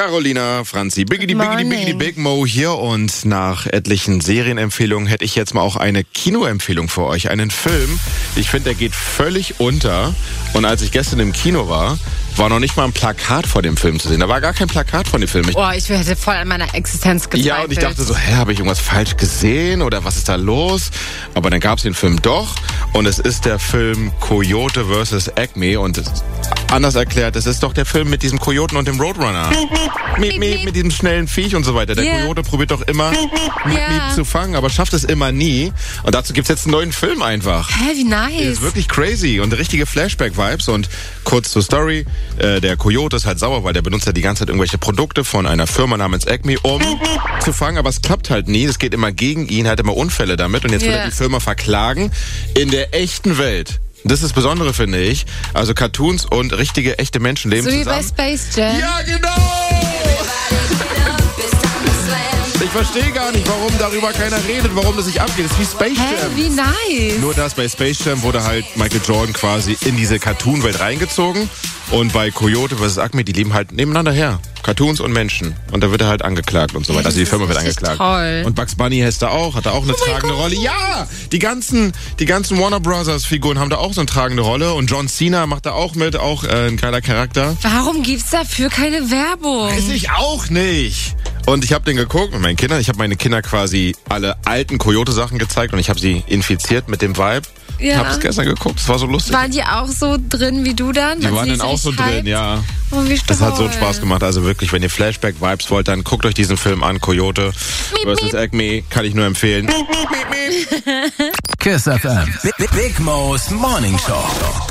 Carolina, Franzi, Biggity Big Mo hier und nach etlichen Serienempfehlungen hätte ich jetzt mal auch eine Kinoempfehlung für euch. Einen Film, ich finde, der geht völlig unter. Und als ich gestern im Kino war noch nicht mal ein Plakat vor dem Film zu sehen. Da war gar kein Plakat von dem Film. Ich hätte voll an meiner Existenz gezweifelt. Ja, und ich dachte so, habe ich irgendwas falsch gesehen oder was ist da los? Aber dann gab es den Film doch und es ist der Film Coyote vs. Acme und anders erklärt, es ist doch der Film mit diesem Kojoten und dem Roadrunner. Mit diesem schnellen Viech und so weiter. Der Coyote probiert doch immer zu fangen, aber schafft es immer nie. Und dazu gibt's jetzt einen neuen Film einfach. Hä, wie nice. Das ist wirklich crazy und richtige Flashback-Vibes. Und kurz zur Story, der Coyote ist halt sauer, weil der benutzt ja die ganze Zeit irgendwelche Produkte von einer Firma namens Acme, um zu fangen, aber es klappt halt nie. Es geht immer gegen ihn, hat immer Unfälle damit und jetzt will er die Firma verklagen in der echten Welt. Das ist das Besondere, finde ich. Also Cartoons und richtige, echte Menschen leben zusammen. So wie bei Space Jam. Ja, genau! Ich verstehe gar nicht, warum darüber keiner redet, warum das nicht abgeht. Das ist wie Space Jam. Wie nice. Nur dass bei Space Jam wurde halt Michael Jordan quasi in diese Cartoon-Welt reingezogen. Und bei Coyote vs. Acme, die leben halt nebeneinander her. Cartoons und Menschen. Und da wird er halt angeklagt und so weiter. Also die Firma wird angeklagt. Toll. Und Bugs Bunny hat da auch eine tragende Rolle. Ja! Die ganzen Warner Brothers Figuren haben da auch so eine tragende Rolle. Und John Cena macht da auch mit, auch ein geiler Charakter. Warum gibt's dafür keine Werbung? Weiß ich auch nicht. Und ich habe den geguckt mit meinen Kindern. Ich habe meine Kinder quasi alle alten Coyote-Sachen gezeigt und ich habe sie infiziert mit dem Vibe. Ja. Ich habe es gestern geguckt, es war so lustig. Waren die auch so drin wie du dann? Die waren dann auch so drin, ja. Oh, wie das hat so einen Spaß gemacht. Also wirklich, wenn ihr Flashback-Vibes wollt, dann guckt euch diesen Film an. Coyote vs. Acme, kann ich nur empfehlen. Kiss FM. Big Mo's Morning Show.